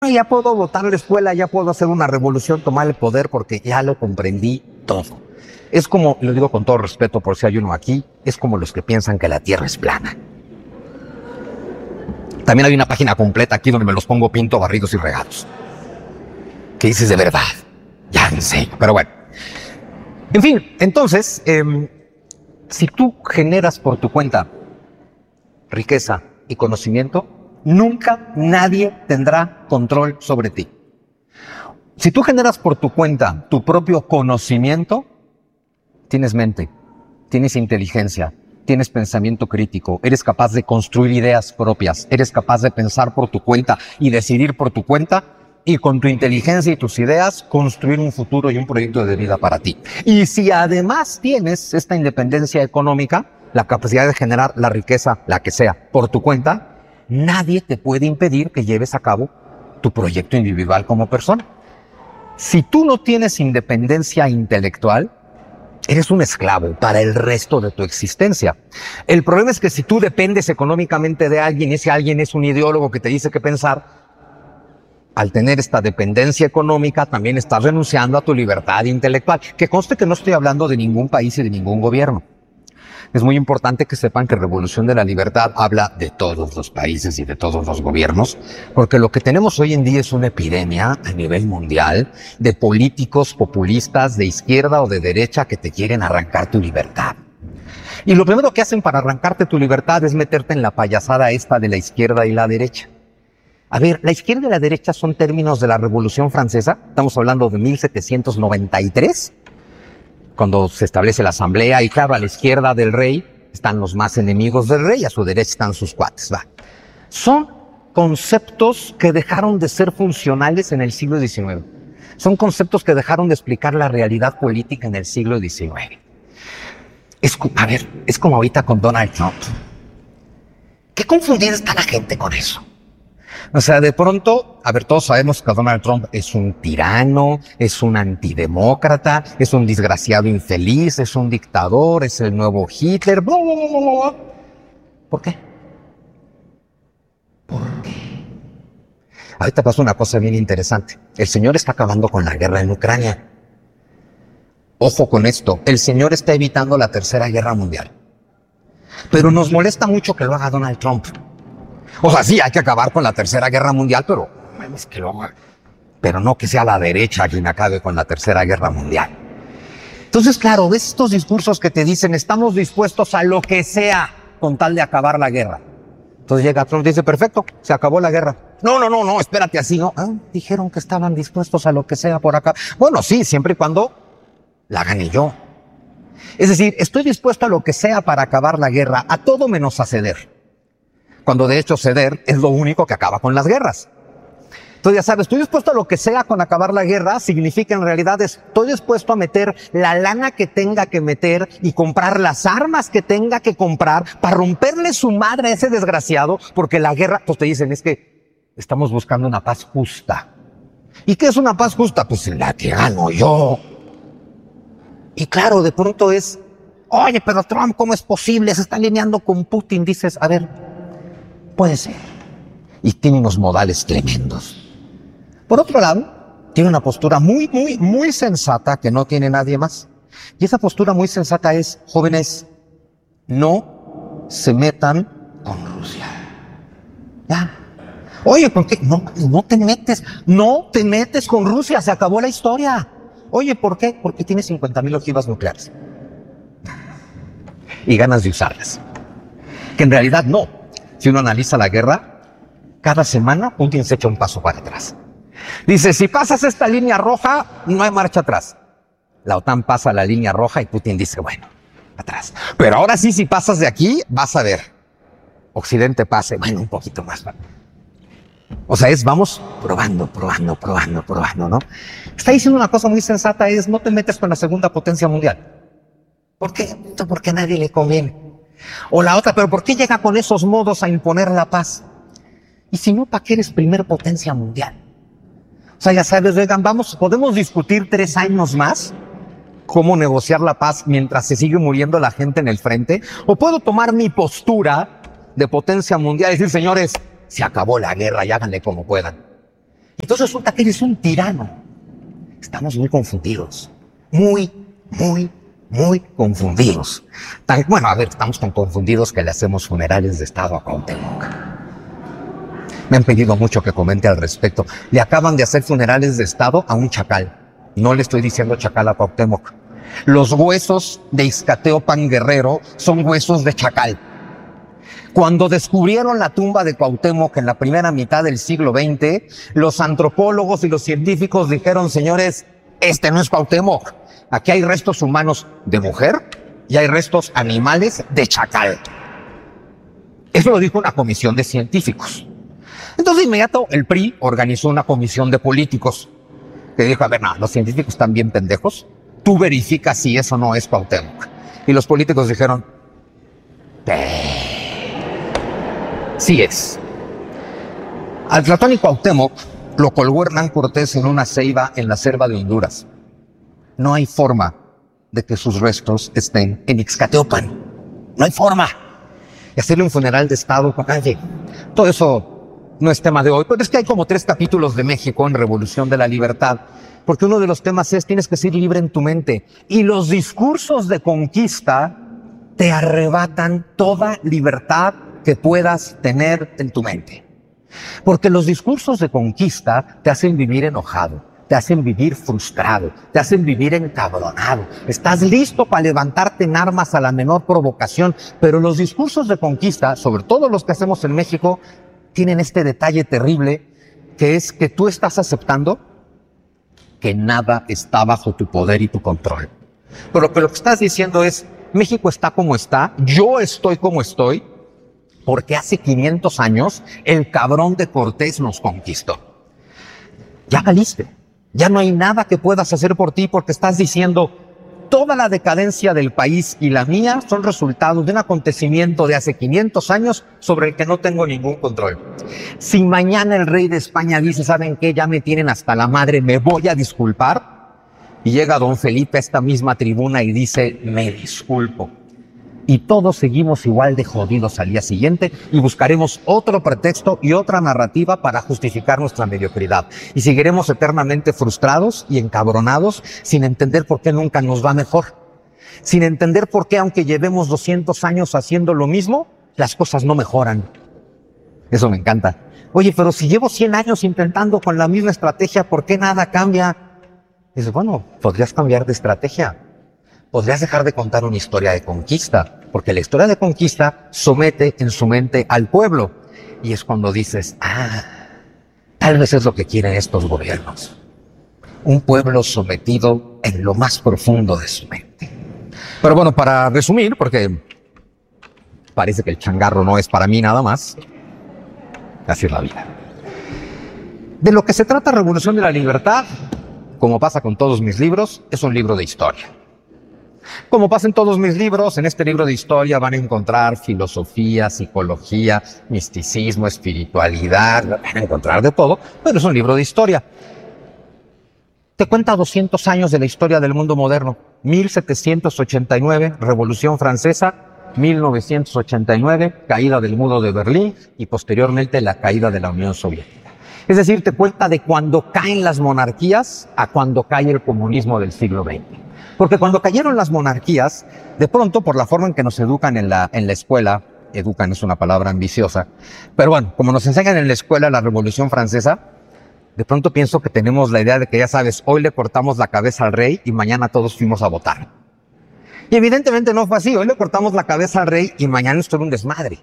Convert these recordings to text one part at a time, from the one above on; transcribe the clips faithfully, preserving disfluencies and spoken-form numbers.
Ya puedo botar la escuela, ya puedo hacer una revolución, tomar el poder porque ya lo comprendí todo. Es como, lo digo con todo respeto por si hay uno aquí, es como los que piensan que la Tierra es plana. También hay una página completa aquí donde me los pongo pinto, barridos y regados. ¿Qué dices de verdad? Ya en serio, pero bueno. En fin, entonces, eh, si tú generas por tu cuenta riqueza y conocimiento, nunca nadie tendrá control sobre ti. Si tú generas por tu cuenta tu propio conocimiento, tienes mente, tienes inteligencia, tienes pensamiento crítico, eres capaz de construir ideas propias, eres capaz de pensar por tu cuenta y decidir por tu cuenta y con tu inteligencia y tus ideas construir un futuro y un proyecto de vida para ti. Y si además tienes esta independencia económica, la capacidad de generar la riqueza, la que sea, por tu cuenta, nadie te puede impedir que lleves a cabo tu proyecto individual como persona. Si tú no tienes independencia intelectual, eres un esclavo para el resto de tu existencia. El problema es que si tú dependes económicamente de alguien y ese alguien es un ideólogo que te dice qué pensar, al tener esta dependencia económica también estás renunciando a tu libertad intelectual. Que conste que no estoy hablando de ningún país y de ningún gobierno. Es muy importante que sepan que Revolución de la Libertad habla de todos los países y de todos los gobiernos, porque lo que tenemos hoy en día es una epidemia a nivel mundial de políticos populistas de izquierda o de derecha que te quieren arrancar tu libertad. Y lo primero que hacen para arrancarte tu libertad es meterte en la payasada esta de la izquierda y la derecha. A ver, la izquierda y la derecha son términos de la Revolución Francesa, estamos hablando de mil setecientos noventa y tres, cuando se establece la asamblea, y claro, a la izquierda del rey están los más enemigos del rey, a su derecha están sus cuates. Va. Son conceptos que dejaron de ser funcionales en el siglo diecinueve. Son conceptos que dejaron de explicar la realidad política en el siglo diecinueve. Es, a ver, es como ahorita con Donald Trump. Qué confundida está la gente con eso. O sea, de pronto, a ver, todos sabemos que Donald Trump es un tirano, es un antidemócrata, es un desgraciado infeliz, es un dictador, es el nuevo Hitler. Bla, bla, bla, bla. ¿Por qué? ¿Por qué? Ahorita pasa una cosa bien interesante. El señor está acabando con la guerra en Ucrania. Ojo con esto, el señor está evitando la tercera guerra mundial. Pero nos molesta mucho que lo haga Donald Trump. O sea, sí, hay que acabar con la tercera guerra mundial, pero es que lo haga. Pero no que sea la derecha quien acabe con la tercera guerra mundial. Entonces, claro, ves estos discursos que te dicen, estamos dispuestos a lo que sea con tal de acabar la guerra. Entonces llega Trump y dice, perfecto, se acabó la guerra. No, no, no, no, espérate así, ¿no? Ah, dijeron que estaban dispuestos a lo que sea por acá. Bueno, sí, siempre y cuando la gane yo. Es decir, estoy dispuesto a lo que sea para acabar la guerra, a todo menos a ceder. Cuando de hecho ceder es lo único que acaba con las guerras. Entonces ya sabes, estoy dispuesto a lo que sea con acabar la guerra, significa en realidad estoy dispuesto a meter la lana que tenga que meter y comprar las armas que tenga que comprar para romperle su madre a ese desgraciado, porque la guerra, pues te dicen, es que estamos buscando una paz justa. ¿Y qué es una paz justa? Pues la que gano yo. Y claro, de pronto es, oye, pero Trump, ¿cómo es posible? Se está alineando con Putin. Dices, a ver, puede ser. Y tiene unos modales tremendos. Por otro lado, tiene una postura muy, muy, muy sensata que no tiene nadie más. Y esa postura muy sensata es, jóvenes, no se metan con Rusia. Ya. Oye, ¿por qué? No, no te metes, no te metes con Rusia, se acabó la historia. Oye, ¿por qué? Porque tiene cincuenta mil ojivas nucleares. Y ganas de usarlas. Que en realidad no. Si uno analiza la guerra, cada semana Putin se echa un paso para atrás. Dice, si pasas esta línea roja, no hay marcha atrás. La OTAN pasa la línea roja y Putin dice, bueno, atrás. Pero ahora sí, si pasas de aquí, vas a ver. Occidente pase, bueno, un poquito más. O sea, es vamos probando, probando, probando, probando, ¿no? Está diciendo una cosa muy sensata, es no te metes con la segunda potencia mundial. ¿Por qué? Porque a nadie le conviene. O la otra, pero ¿por qué llega con esos modos a imponer la paz? Y si no, ¿para qué eres primer potencia mundial? O sea, ya sabes, oigan, vamos, podemos discutir tres años más cómo negociar la paz mientras se sigue muriendo la gente en el frente. O puedo tomar mi postura de potencia mundial y decir, señores, se acabó la guerra y háganle como puedan. entonces resulta que eres un tirano. Estamos muy confundidos, muy, muy, muy confundidos. Tan, bueno, a ver, estamos tan confundidos que le hacemos funerales de Estado a Cuauhtémoc. Me han pedido mucho que comente al respecto. Le acaban de hacer funerales de Estado a un chacal. No le estoy diciendo chacal a Cuauhtémoc. Los huesos de Ixcateopan Guerrero son huesos de chacal. Cuando descubrieron la tumba de Cuauhtémoc en la primera mitad del siglo veinte, los antropólogos y los científicos dijeron, señores, este no es Cuauhtémoc. Aquí hay restos humanos de mujer y hay restos animales de chacal. Eso lo dijo una comisión de científicos. Entonces, de inmediato, el P R I organizó una comisión de políticos que dijo, a ver, no, los científicos están bien pendejos, tú verificas si eso no es Cuauhtémoc. Y los políticos dijeron, sí es. Al Tlatoani Cuauhtémoc lo colgó Hernán Cortés en una ceiba en la selva de Honduras. No hay forma de que sus restos estén en Ixcateopan. No hay forma. Y hacerle un funeral de Estado, oye, todo eso no es tema de hoy, pero es que hay como tres capítulos de México en Revolución de la Libertad, porque uno de los temas es, tienes que ser libre en tu mente, y los discursos de conquista te arrebatan toda libertad que puedas tener en tu mente. Porque los discursos de conquista te hacen vivir enojado, te hacen vivir frustrado, te hacen vivir encabronado. Estás listo para levantarte en armas a la menor provocación, pero los discursos de conquista, sobre todo los que hacemos en México, tienen este detalle terrible, que es que tú estás aceptando que nada está bajo tu poder y tu control. Pero que lo que estás diciendo es, México está como está, yo estoy como estoy, porque hace quinientos años el cabrón de Cortés nos conquistó. Ya valiste, ya no hay nada que puedas hacer por ti porque estás diciendo, toda la decadencia del país y la mía son resultados de un acontecimiento de hace quinientos años sobre el que no tengo ningún control. Si mañana el rey de España dice, ¿saben qué? Ya me tienen hasta la madre, me voy a disculpar. Y llega don Felipe a esta misma tribuna y dice, me disculpo. Y todos seguimos igual de jodidos al día siguiente y buscaremos otro pretexto y otra narrativa para justificar nuestra mediocridad. Y seguiremos eternamente frustrados y encabronados sin entender por qué nunca nos va mejor. Sin entender por qué, aunque llevemos doscientos años haciendo lo mismo, las cosas no mejoran. Eso me encanta. Oye, pero si llevo cien años intentando con la misma estrategia, ¿por qué nada cambia? Dices, bueno, podrías cambiar de estrategia. Podrías dejar de contar una historia de conquista, porque la historia de conquista somete en su mente al pueblo. Y es cuando dices, ah, tal vez es lo que quieren estos gobiernos. Un pueblo sometido en lo más profundo de su mente. Pero bueno, para resumir, porque parece que el changarro no es para mí nada más, así es la vida. De lo que se trata Revolución de la Libertad, como pasa con todos mis libros, es un libro de historia. Como pasa en todos mis libros, en este libro de historia van a encontrar filosofía, psicología, misticismo, espiritualidad, van a encontrar de todo, pero es un libro de historia. Te cuenta doscientos años de la historia del mundo moderno. mil setecientos ochenta y nueve, Revolución Francesa, mil novecientos ochenta y nueve, caída del muro de Berlín y posteriormente la caída de la Unión Soviética. Es decir, te cuenta de cuando caen las monarquías a cuando cae el comunismo del siglo veinte. Porque cuando cayeron las monarquías, de pronto, por la forma en que nos educan en la, en la escuela, educan es una palabra ambiciosa, pero bueno, como nos enseñan en la escuela la Revolución Francesa, de pronto pienso que tenemos la idea de que, ya sabes, hoy le cortamos la cabeza al rey y mañana todos fuimos a votar. Y evidentemente no fue así, hoy le cortamos la cabeza al rey y mañana esto era un desmadre.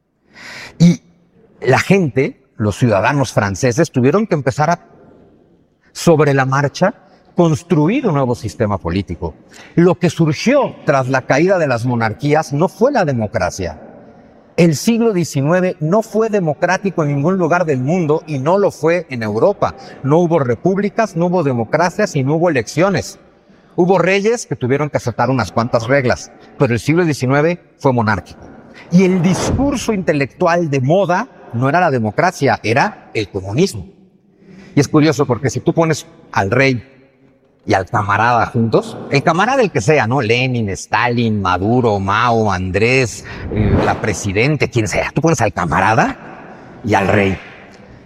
Y la gente, los ciudadanos franceses, tuvieron que empezar a, sobre la marcha, construir un nuevo sistema político. Lo que surgió tras la caída de las monarquías no fue la democracia. El siglo diecinueve no fue democrático en ningún lugar del mundo y no lo fue en Europa. No hubo repúblicas, no hubo democracias y no hubo elecciones. Hubo reyes que tuvieron que aceptar unas cuantas reglas, pero el siglo diecinueve fue monárquico. Y el discurso intelectual de moda no era la democracia, era el comunismo. Y es curioso porque si tú pones al rey y al camarada juntos, el camarada el que sea, ¿no? Lenin, Stalin, Maduro, Mao, Andrés, eh, la presidente, quien sea. Tú pones al camarada y al rey.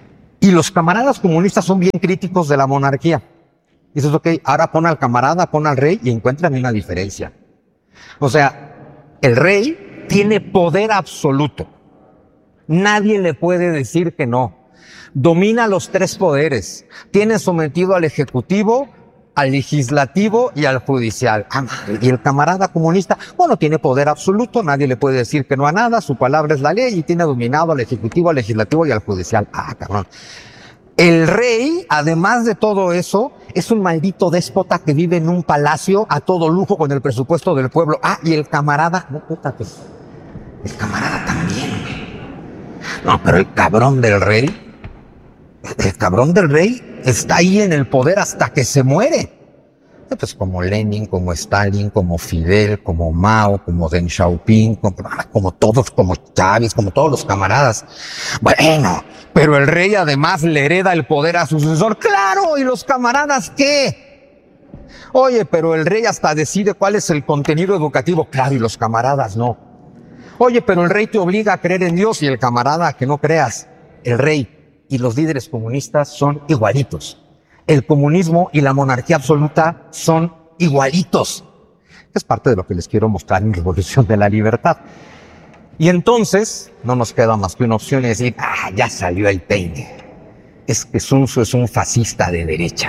Y los camaradas comunistas son bien críticos de la monarquía. Dices, ok, ahora pon al camarada, pon al rey y encuentran una diferencia. O sea, el rey tiene poder absoluto. Nadie le puede decir que no. Domina los tres poderes. Tiene sometido al ejecutivo, al legislativo y al judicial. Ah, y el camarada comunista, bueno, tiene poder absoluto, nadie le puede decir que no a nada, su palabra es la ley y tiene dominado al ejecutivo, al legislativo y al judicial. Ah, cabrón. El rey, además de todo eso, es un maldito déspota que vive en un palacio a todo lujo con el presupuesto del pueblo. Ah, y el camarada, no, puta, pues, el camarada también, güey. No, pero el cabrón del rey, el cabrón del rey está ahí en el poder hasta que se muere. Pues como Lenin, como Stalin, como Fidel, como Mao, como Deng Xiaoping, como, como todos, como Chávez, como todos los camaradas. Bueno, pero el rey además le hereda el poder a su sucesor. ¡Claro! ¿Y los camaradas qué? Oye, pero el rey hasta decide cuál es el contenido educativo. Claro, y los camaradas no. Oye, pero el rey te obliga a creer en Dios y el camarada a que no creas. El rey y los líderes comunistas son igualitos. El comunismo y la monarquía absoluta son igualitos. Es parte de lo que les quiero mostrar en Revolución de la Libertad. Y entonces no nos queda más que una opción y decir, ah, ya salió el peine. Es que Sun Tzu es un fascista de derecha.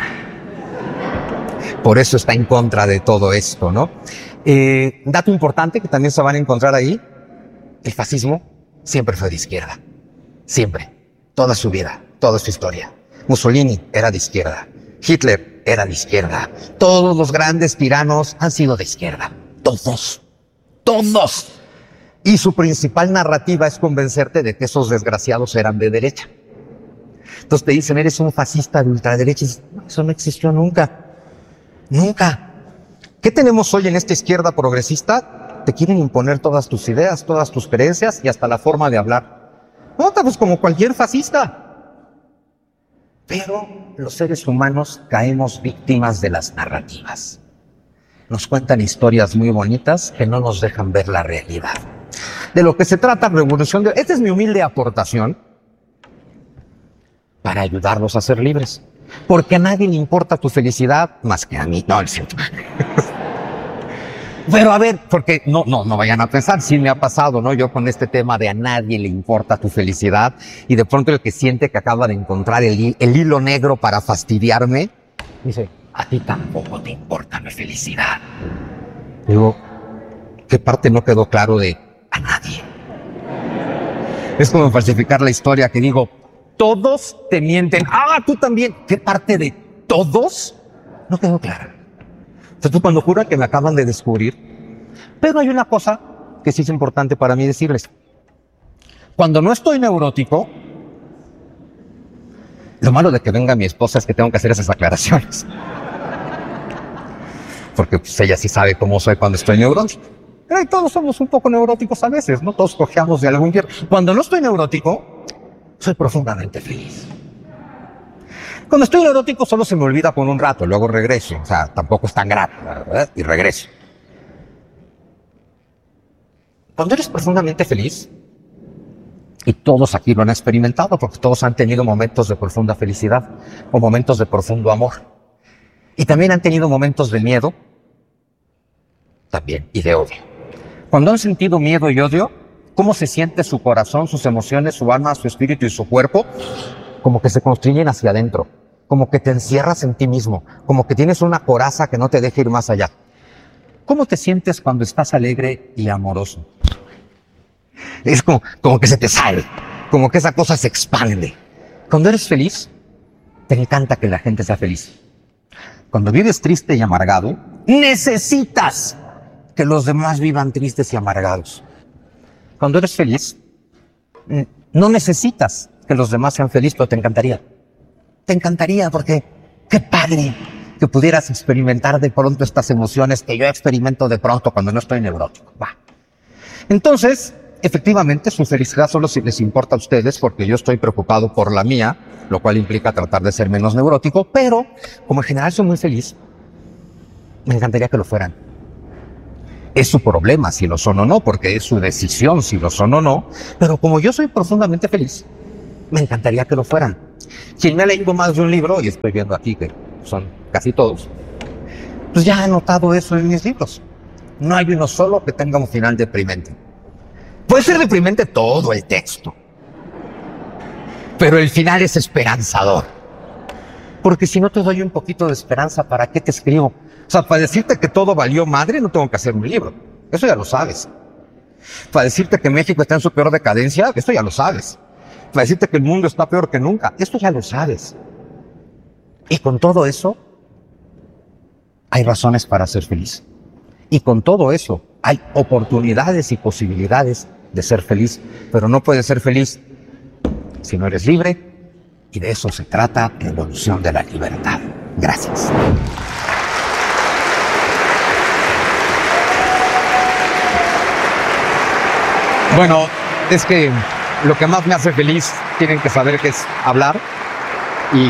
Por eso está en contra de todo esto, ¿no? Eh, dato importante que también se van a encontrar ahí, el fascismo siempre fue de izquierda. Siempre. Toda su vida, toda su historia. Mussolini era de izquierda. Hitler era de izquierda. Todos los grandes tiranos han sido de izquierda. Todos. Todos. Y su principal narrativa es convencerte de que esos desgraciados eran de derecha. Entonces te dicen, eres un fascista de ultraderecha. No, eso no existió nunca. Nunca. ¿Qué tenemos hoy en esta izquierda progresista? Te quieren imponer todas tus ideas, todas tus creencias y hasta la forma de hablar. No, pues como cualquier fascista. Pero los seres humanos caemos víctimas de las narrativas. Nos cuentan historias muy bonitas que no nos dejan ver la realidad. De lo que se trata Revolución de... Esta es mi humilde aportación para ayudarlos a ser libres. Porque a nadie le importa tu felicidad más que a mí. No, es cierto. Pero a ver, porque no, no, no vayan a pensar, sí me ha pasado, ¿no? Yo con este tema de a nadie le importa tu felicidad y de pronto el que siente que acaba de encontrar el, el hilo negro para fastidiarme, dice, a ti tampoco te importa mi felicidad. Digo, ¿qué parte no quedó claro de a nadie? Es como falsificar la historia que digo, todos te mienten. Ah, tú también. ¿Qué parte de todos no quedó clara? Entonces, cuando juran que me acaban de descubrir. Pero hay una cosa que sí es importante para mí decirles. Cuando no estoy neurótico, lo malo de que venga mi esposa es que tengo que hacer esas aclaraciones. Porque pues, ella sí sabe cómo soy cuando estoy neurótico. Pero todos somos un poco neuróticos a veces, ¿no? Todos cojeamos de algún tiempo. Cuando no estoy neurótico, soy profundamente feliz. Cuando estoy neurótico solo se me olvida por un rato, luego regreso. O sea, tampoco es tan grave, ¿verdad? Y regreso. Cuando eres profundamente feliz, y todos aquí lo han experimentado, porque todos han tenido momentos de profunda felicidad o momentos de profundo amor. Y también han tenido momentos de miedo, también, y de odio. Cuando han sentido miedo y odio, ¿cómo se siente su corazón, sus emociones, su alma, su espíritu y su cuerpo? Como que se construyen hacia adentro, como que te encierras en ti mismo, como que tienes una coraza que no te deja ir más allá. ¿Cómo te sientes cuando estás alegre y amoroso? Es como, como que se te sale, como que esa cosa se expande. Cuando eres feliz, te encanta que la gente sea feliz. Cuando vives triste y amargado, necesitas que los demás vivan tristes y amargados. Cuando eres feliz, no necesitas que los demás sean felices, pero te encantaría. Te encantaría porque qué padre que pudieras experimentar de pronto estas emociones que yo experimento de pronto cuando no estoy neurótico. Va. Entonces, efectivamente, su felicidad solo si les importa a ustedes porque yo estoy preocupado por la mía, lo cual implica tratar de ser menos neurótico, pero como en general soy muy feliz, me encantaría que lo fueran. Es su problema si lo son o no, porque es su decisión si lo son o no, pero como yo soy profundamente feliz, me encantaría que lo fueran. Quien me ha leído más de un libro, y estoy viendo aquí que son casi todos, pues ya ha notado eso en mis libros. No hay uno solo que tenga un final deprimente. Puede ser deprimente todo el texto, pero el final es esperanzador. Porque si no te doy un poquito de esperanza, ¿para qué te escribo? O sea, para decirte que todo valió madre, no tengo que hacer un libro. Eso ya lo sabes. Para decirte que México está en su peor decadencia, esto ya lo sabes. Para decirte que el mundo está peor que nunca, esto ya lo sabes. Y con todo eso, hay razones para ser feliz. Y con todo eso, hay oportunidades y posibilidades de ser feliz. Pero no puedes ser feliz si no eres libre. Y de eso se trata la evolución de la libertad. Gracias. Bueno, es que lo que más me hace feliz, tienen que saber que es hablar y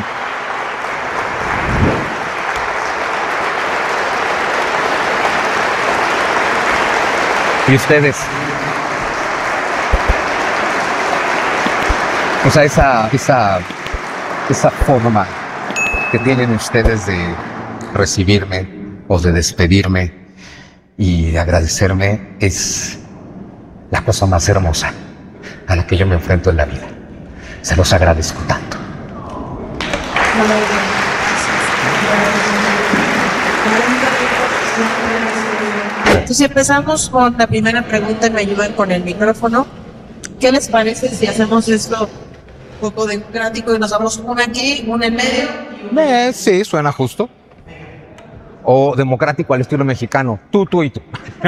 y ustedes, o sea, esa, esa, esa forma que tienen ustedes de recibirme o de despedirme y de agradecerme es la cosa más hermosa a la que yo me enfrento en la vida. Se los agradezco tanto. Entonces empezamos con la primera pregunta y me ayudan con el micrófono. ¿Qué les parece si hacemos esto un poco democrático y nos damos una aquí, una en medio? Eh, sí, suena justo. O democrático al estilo mexicano. Tú, tú y tú.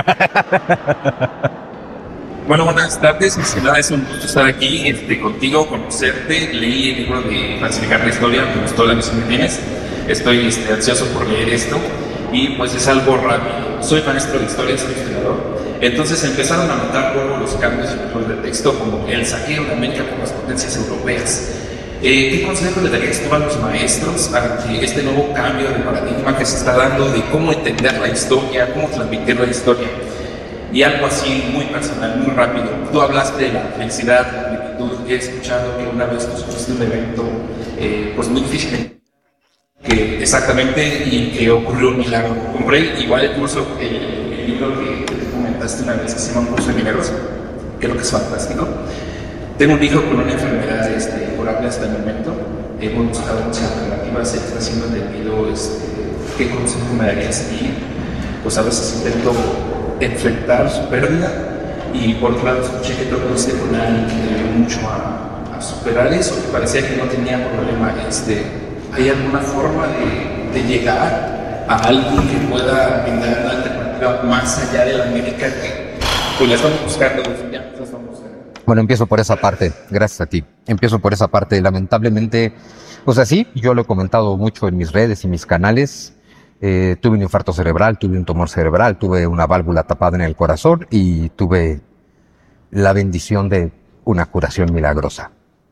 Bueno, buenas tardes, mis es un gusto estar aquí este, contigo, conocerte. Leí el libro de Falsificar la Historia, me gustó la misión que tienes. Estoy este, ansioso por leer esto y pues es algo rápido. Soy maestro de historia, soy historiador. Entonces empezaron a notar luego los cambios en el rol de texto, como el saqueo de América por las potencias europeas. Eh, ¿Qué consejo le darías tú a los maestros ante este nuevo cambio de paradigma que se está dando de cómo entender la historia, cómo transmitir la historia? Y algo así muy personal, muy rápido. Tú hablaste de la felicidad, la plenitud. He escuchado que una vez tú sufriste un evento eh, pues muy difícil, que exactamente, y que ocurrió un milagro. Compré igual el curso, el, el libro que, que te comentaste una vez, que se llama Un curso de milagros, creo que es fantástico. Tengo un hijo con una enfermedad este, curable hasta el momento. Hemos buscado muchas alternativas, se está haciendo entendido este, qué consejo me darías y pues a veces intento enfrentar su pérdida y por otro lado escuché que tú conociste con alguien que te ayudó mucho a, a superar eso, que parecía que no tenía problema. Este, ¿hay alguna forma de, de llegar a alguien que pueda brindar una alternativa más allá de la América que pues la estamos buscando? Ya, la estamos buscando. Bueno, empiezo por esa parte, gracias a ti. Empiezo por esa parte, lamentablemente, pues así, yo lo he comentado mucho en mis redes y mis canales. Eh, tuve un infarto cerebral, tuve un tumor cerebral, tuve una válvula tapada en el corazón y tuve la bendición de una curación milagrosa.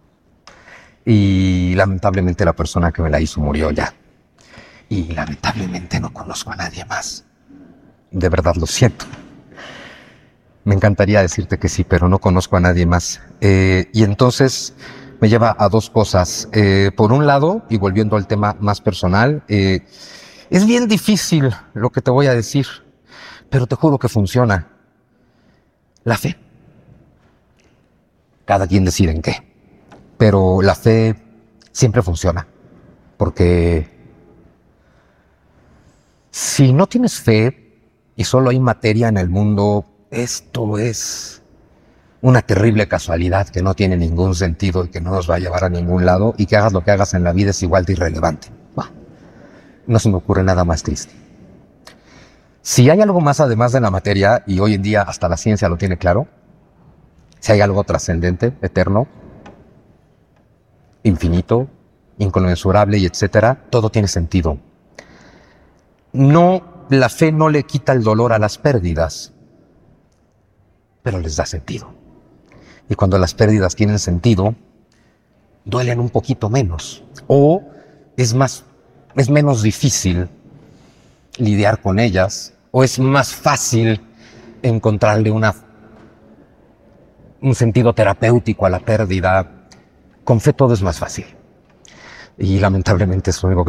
Y lamentablemente la persona que me la hizo murió ya. Y lamentablemente no conozco a nadie más. De verdad lo siento. Me encantaría decirte que sí, pero no conozco a nadie más. Eh, y entonces me lleva a dos cosas. Eh, por un lado, y volviendo al tema más personal, eh, es bien difícil lo que te voy a decir, pero te juro que funciona. La fe. Cada quien decide en qué. Pero la fe siempre funciona. Porque si no tienes fe y solo hay materia en el mundo, esto es una terrible casualidad que no tiene ningún sentido y que no nos va a llevar a ningún lado, y que hagas lo que hagas en la vida es igual de irrelevante. Bah. No se me ocurre nada más triste. Si hay algo más además de la materia, y hoy en día hasta la ciencia lo tiene claro, si hay algo trascendente, eterno, infinito, inconmensurable y etcétera, todo tiene sentido. No, la fe no le quita el dolor a las pérdidas, pero les da sentido. Y cuando las pérdidas tienen sentido, duelen un poquito menos, o es más es menos difícil lidiar con ellas, o es más fácil encontrarle una, un sentido terapéutico a la pérdida. Con fe todo es más fácil. y lamentablemente es lo único que